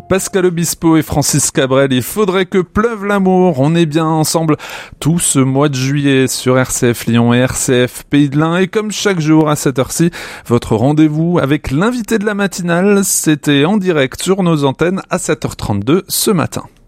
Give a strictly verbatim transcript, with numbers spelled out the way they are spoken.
Pascal Obispo et Francis Cabrel, il faudrait que pleuve l'amour. On est bien ensemble tout ce mois de juillet sur R C F Lyon et R C F Pays de l'Ain. Et comme chaque jour à cette heure-ci, votre rendez-vous avec l'invité de la matinale, c'était en direct sur nos antennes à sept heures trente-deux ce matin.